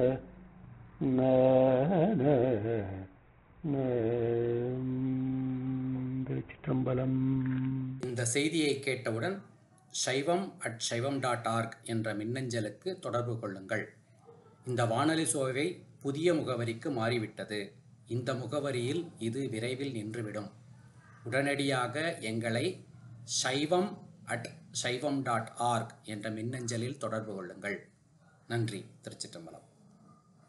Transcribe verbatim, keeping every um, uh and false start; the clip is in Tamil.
திருச்சிற்றம்பலம். இந்த செய்தியை கேட்டவுடன் சைவம் அட் சைவம் டாட் ஆர்க் என்ற மின்னஞ்சலுக்கு தொடர்பு கொள்ளுங்கள். இந்த வானொலி சோவை புதிய முகவரிக்கு மாறிவிட்டது. இந்த முகவரியில் இது விரைவில் நின்றுவிடும். உடனடியாக எங்களை சைவம் அட் சைவம் டாட் ஆர்க் என்ற மின்னஞ்சலில் தொடர்பு கொள்ளுங்கள். நன்றி. திருச்சிற்றம்பலம்.